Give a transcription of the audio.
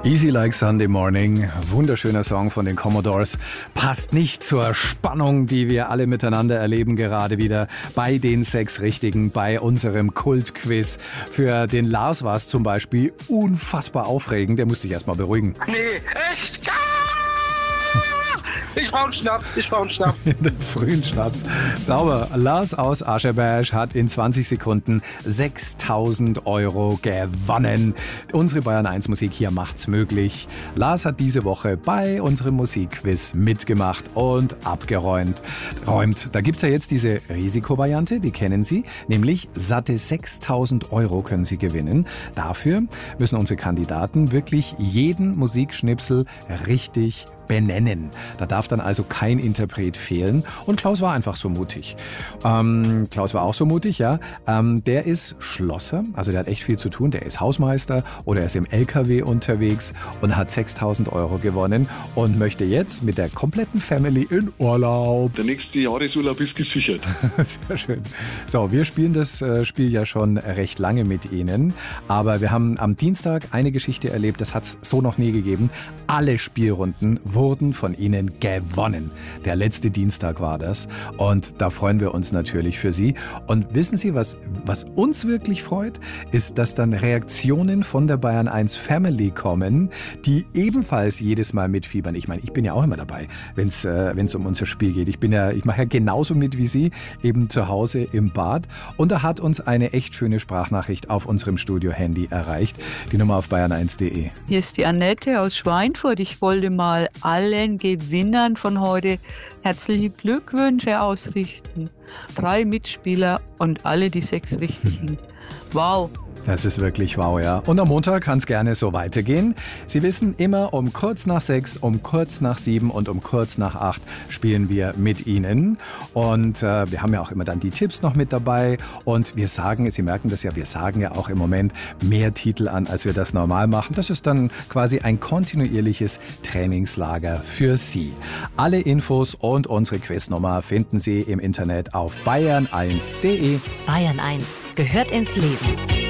Easy Like Sunday Morning, wunderschöner Song von den Commodores, passt nicht zur Spannung, die wir alle miteinander erleben, gerade wieder bei den 6 Richtigen, bei unserem Kultquiz. Für den Lars war es zum Beispiel unfassbar aufregend, der musste sich erstmal beruhigen. Nee, echt? Ich brauche einen Schnaps. In den frühen Schnaps. Sauber. Lars aus Ascheberg hat in 20 Sekunden 6.000 Euro gewonnen. Unsere Bayern 1 Musik hier macht's möglich. Lars hat diese Woche bei unserem Musikquiz mitgemacht und abgeräumt. Da gibt's ja jetzt diese Risikovariante, die kennen Sie, nämlich satte 6.000 Euro können Sie gewinnen. Dafür müssen unsere Kandidaten wirklich jeden Musikschnipsel richtig benennen. Da darf dann also kein Interpret fehlen. Und Klaus war einfach so mutig. Klaus war auch so mutig, ja. Der ist Schlosser, also der hat echt viel zu tun. Der ist Hausmeister oder er ist im LKW unterwegs und hat 6.000 Euro gewonnen und möchte jetzt mit der kompletten Family in Urlaub. Der nächste Jahresurlaub ist gesichert. Sehr schön. So, wir spielen das Spiel ja schon recht lange mit Ihnen, aber wir haben am Dienstag eine Geschichte erlebt, das hat es so noch nie gegeben. Alle Spielrunden wurden von Ihnen gewonnen. Der letzte Dienstag war das und da freuen wir uns natürlich für Sie. Und wissen Sie, was uns wirklich freut, ist, dass dann Reaktionen von der Bayern 1 Family kommen, die ebenfalls jedes Mal mitfiebern. Ich meine, ich bin ja auch immer dabei, wenn es um unser Spiel geht. Ich mache ja genauso mit wie Sie, eben zu Hause im Bad. Und da hat uns eine echt schöne Sprachnachricht auf unserem Studio-Handy erreicht. Die Nummer auf bayern1.de. Hier ist die Annette aus Schweinfurt. Ich wollte mal allen Gewinnern von heute herzliche Glückwünsche ausrichten. 3 Mitspieler und alle die 6 Richtigen. Wow! Das ist wirklich wow, ja. Und am Montag kann es gerne so weitergehen. Sie wissen, immer um kurz nach 6, um kurz nach 7 und um kurz nach 8 spielen wir mit Ihnen. Und wir haben ja auch immer dann die Tipps noch mit dabei. Und wir sagen, Sie merken das ja, wir sagen ja auch im Moment mehr Titel an, als wir das normal machen. Das ist dann quasi ein kontinuierliches Trainingslager für Sie. Alle Infos und unsere Quiznummer finden Sie im Internet auf bayern1.de. Bayern 1 gehört ins Leben.